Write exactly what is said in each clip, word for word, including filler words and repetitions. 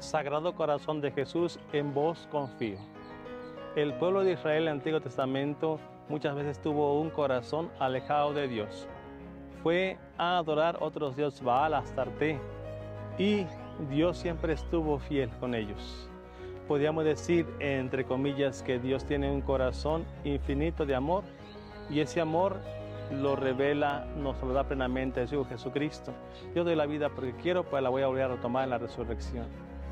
Sagrado Corazón de Jesús, en vos confío. El pueblo de Israel en el Antiguo Testamento muchas veces tuvo un corazón alejado de Dios. Fue a adorar otros dioses, Baal, Astarte, y Dios siempre estuvo fiel con ellos. Podríamos decir, entre comillas, que Dios tiene un corazón infinito de amor, y ese amor lo revela, nos lo da plenamente Jesús Jesucristo. Yo doy la vida porque quiero, pues la voy a volver a retomar en la resurrección.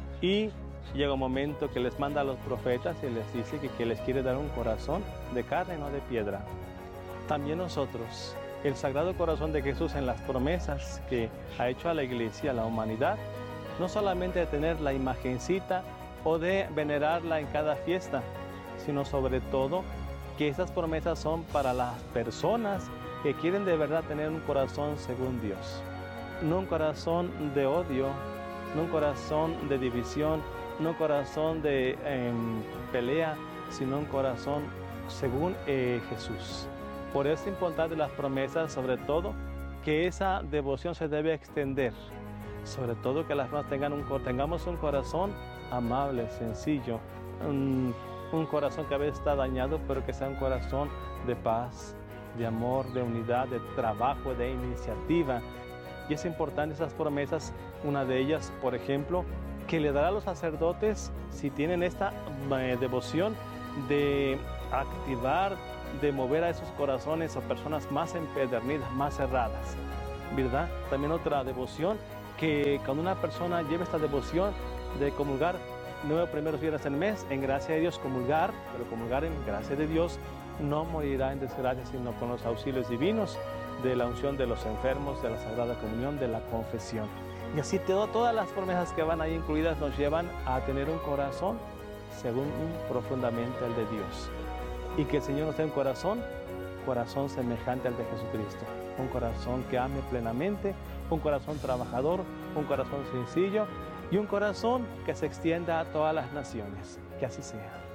Y llega un momento que les manda a los profetas y les dice que, que les quiere dar un corazón de carne, no de piedra. También nosotros, el Sagrado Corazón de Jesús, en las promesas que ha hecho a la Iglesia, a la humanidad, no solamente de tener la imagencita o de venerarla en cada fiesta, sino sobre todo que estas promesas son para las personas que quieren de verdad tener un corazón según Dios. No un corazón de odio, no un corazón de división, no un corazón de eh, pelea, sino un corazón según eh, Jesús. Por eso es importante las promesas, sobre todo que esa devoción se debe extender, sobre todo que las personas tengan un, tengamos un corazón amable, sencillo, un, un corazón que a veces está dañado, pero que sea un corazón de paz, de amor, de unidad, de trabajo, de iniciativa. Y es importante esas promesas, una de ellas, por ejemplo, que le dará a los sacerdotes, si tienen esta eh, devoción, de activar, de mover a esos corazones a personas más empedernidas, más cerradas, ¿verdad? También otra devoción, que cuando una persona lleva esta devoción de comulgar nueve primeros viernes del mes, en gracia de Dios comulgar, pero comulgar en gracia de Dios, no morirá en desgracia, sino con los auxilios divinos de la unción de los enfermos, de la Sagrada Comunión, de la confesión. Y así todo, todas las promesas que van ahí incluidas nos llevan a tener un corazón según un profundamente el de Dios. Y que el Señor nos dé un corazón, corazón semejante al de Jesucristo. Un corazón que ame plenamente, un corazón trabajador, un corazón sencillo y un corazón que se extienda a todas las naciones. Que así sea.